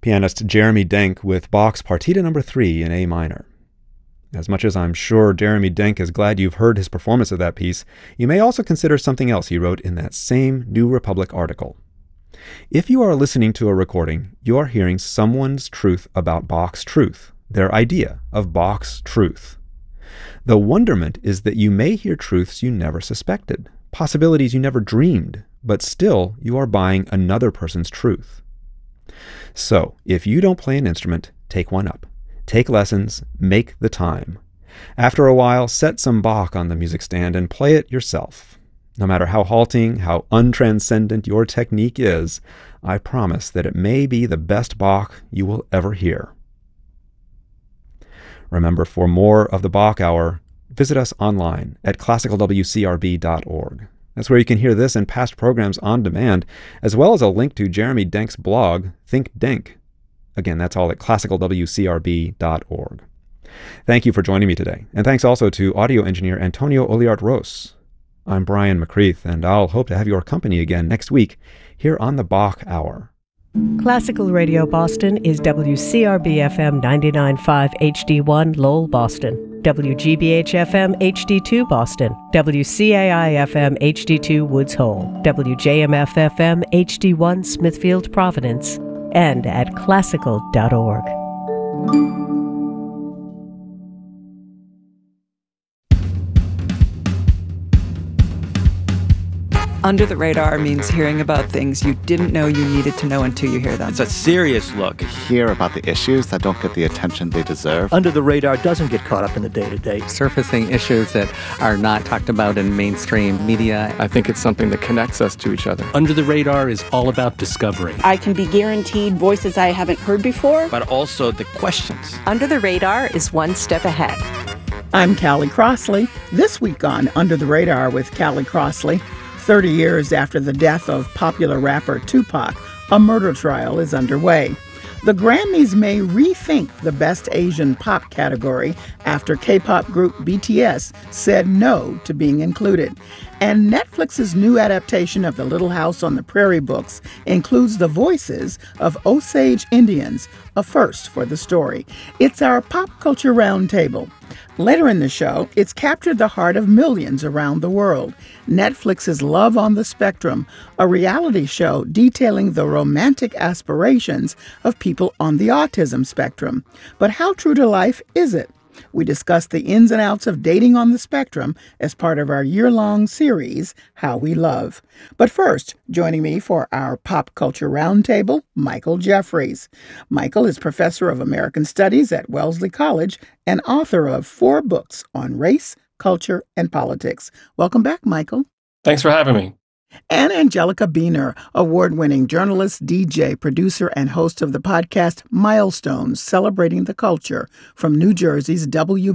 pianist Jeremy Denk with Bach's Partita No. 3 in A minor. As much as I'm sure Jeremy Denk is glad you've heard his performance of that piece, you may also consider something else he wrote in that same New Republic article. If you are listening to a recording, you are hearing someone's truth about Bach's truth, their idea of Bach's truth. The wonderment is that you may hear truths you never suspected, possibilities you never dreamed, but still you are buying another person's truth. So, if you don't play an instrument, take one up. Take lessons, make the time. After a while, set some Bach on the music stand and play it yourself. No matter how halting, how untranscendent your technique is, I promise that it may be the best Bach you will ever hear. Remember, for more of the Bach Hour, visit us online at classicalwcrb.org. That's where you can hear this and past programs on demand, as well as a link to Jeremy Denk's blog, Think Denk. Again, that's all at classicalwcrb.org. Thank you for joining me today, and thanks also to audio engineer Antonio Oliart-Ros. I'm Brian McCreath, and I'll hope to have your company again next week here on the Bach Hour. Classical Radio Boston is WCRB-FM 99.5 HD1 Lowell, Boston, WGBH-FM HD2 Boston, WCAI-FM HD2 Woods Hole, WJMF-FM HD1 Smithfield, Providence, and at classical.org. Under the Radar means hearing about things you didn't know you needed to know until you hear them. It's a serious look. Hear about the issues that don't get the attention they deserve. Under the Radar doesn't get caught up in the day-to-day. Surfacing issues that are not talked about in mainstream media. I think it's something that connects us to each other. Under the Radar is all about discovery. I can be guaranteed voices I haven't heard before. But also the questions. Under the Radar is one step ahead. I'm Callie Crossley. This week on Under the Radar with Callie Crossley, 30 years after the death of popular rapper Tupac, a murder trial is underway. The Grammys may rethink the Best Asian Pop category after K-pop group BTS said no to being included. And Netflix's new adaptation of the Little House on the Prairie books includes the voices of Osage Indians, a first for the story. It's our pop culture roundtable. Later in the show, it's captured the heart of millions around the world. Netflix's Love on the Spectrum, a reality show detailing the romantic aspirations of people on the autism spectrum. But how true to life is it? We discuss the ins and outs of dating on the spectrum as part of our year-long series, How We Love. But first, joining me for our Pop Culture Roundtable, Michael Jeffries. Michael is professor of American Studies at Wellesley College and author of 4 books on race, culture, and politics. Welcome back, Michael. Thanks for having me. And Angelica Biener, award-winning journalist, DJ, producer, and host of the podcast Milestones, Celebrating the Culture from New Jersey's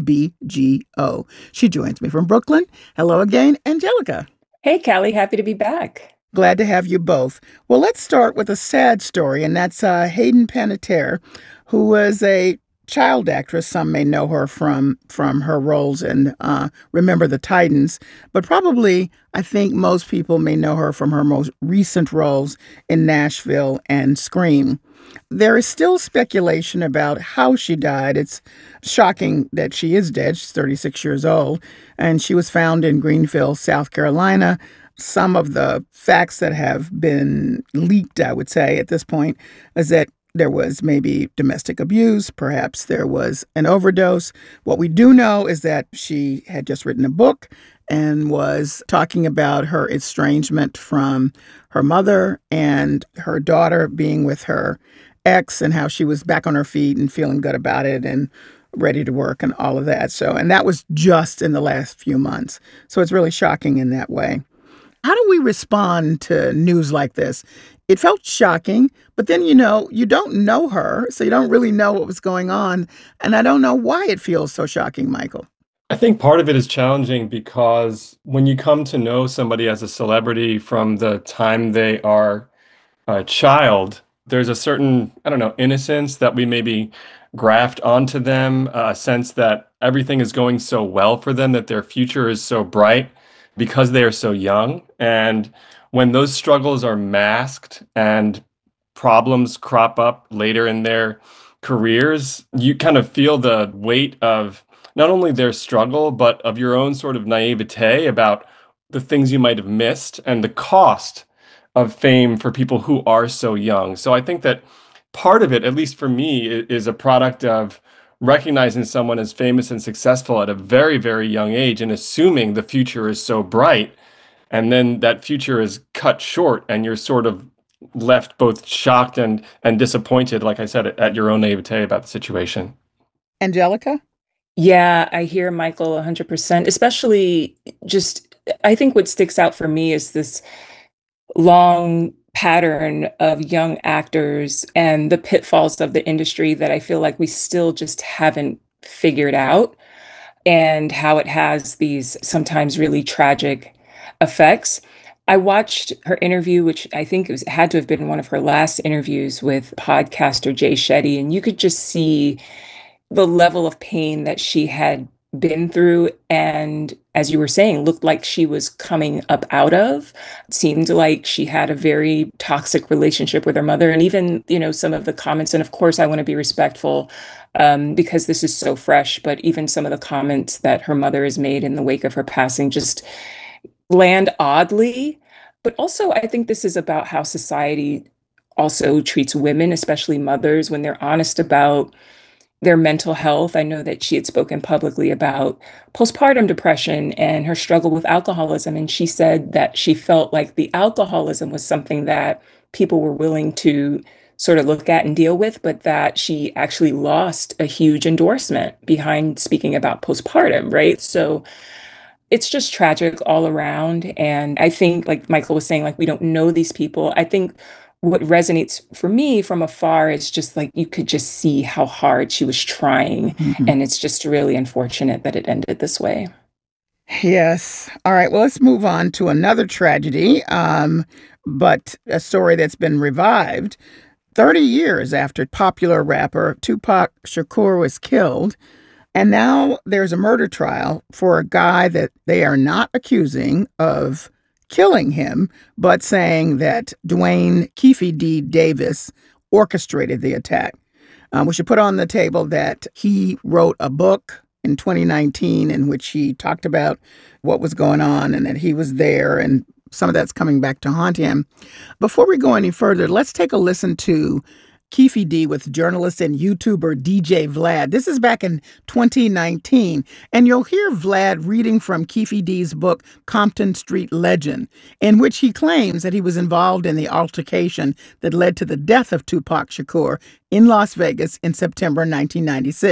WBGO. She joins me from Brooklyn. Hello again, Angelica. Hey, Callie. Happy to be back. Glad to have you both. Well, let's start with a sad story, and that's Hayden Panettiere, who was a child actress. Some may know her from her roles in Remember the Titans, but probably I think most people may know her from her most recent roles in Nashville and Scream. There is still speculation about how she died. It's shocking that she is dead. She's 36 years old, and she was found in Greenville, South Carolina. Some of the facts that have been leaked, I would say, at this point, is that there was maybe domestic abuse. Perhaps there was an overdose. What we do know is that she had just written a book and was talking about her estrangement from her mother and her daughter being with her ex and how she was back on her feet and feeling good about it and ready to work and all of that. And that was just in the last few months. So it's really shocking in that way. How do we respond to news like this? It felt shocking, but then, you don't know her, so you don't really know what was going on. And I don't know why it feels so shocking, Michael. I think part of it is challenging because when you come to know somebody as a celebrity from the time they are a child, there's a certain, innocence that we maybe graft onto them, a sense that everything is going so well for them, that their future is so bright because they are so young. And when those struggles are masked and problems crop up later in their careers, you kind of feel the weight of not only their struggle, but of your own sort of naivete about the things you might have missed and the cost of fame for people who are so young. So I think that part of it, at least for me, is a product of recognizing someone as famous and successful at a very, very young age and assuming the future is so bright. And then that future is cut short and you're sort of left both shocked and disappointed, like I said, at your own naivete about the situation. Angelica? Yeah, I hear Michael 100%, especially just, I think what sticks out for me is this long pattern of young actors and the pitfalls of the industry that I feel like we still just haven't figured out, and how it has these sometimes really tragic effects. I watched her interview, which I think had to have been one of her last interviews with podcaster Jay Shetty, and you could just see the level of pain that she had been through, and as you were saying, looked like she was coming up out of. It seemed like she had a very toxic relationship with her mother, and even, some of the comments, and of course I want to be respectful because this is so fresh, but even some of the comments that her mother has made in the wake of her passing just land oddly. But also I think this is about how society also treats women, especially mothers, when they're honest about their mental health. I know that she had spoken publicly about postpartum depression and her struggle with alcoholism. And she said that she felt like the alcoholism was something that people were willing to sort of look at and deal with, but that she actually lost a huge endorsement behind speaking about postpartum, right? So it's just tragic all around. And I think, like Michael was saying, like, we don't know these people. I think what resonates for me from afar is just like you could just see how hard she was trying. Mm-hmm. And it's just really unfortunate that it ended this way. Yes. All right. Well, let's move on to another tragedy, but a story that's been revived. 30 years after popular rapper Tupac Shakur was killed, and now there's a murder trial for a guy that they are not accusing of killing him, but saying that Dwayne Keefe D. Davis orchestrated the attack. We should put on the table that he wrote a book in 2019 in which he talked about what was going on and that he was there, and some of that's coming back to haunt him. Before we go any further, let's take a listen to Keefe D with journalist and YouTuber DJ Vlad. This is back in 2019, and you'll hear Vlad reading from Keefe D's book, Compton Street Legend, in which he claims that he was involved in the altercation that led to the death of Tupac Shakur in Las Vegas in September 1996.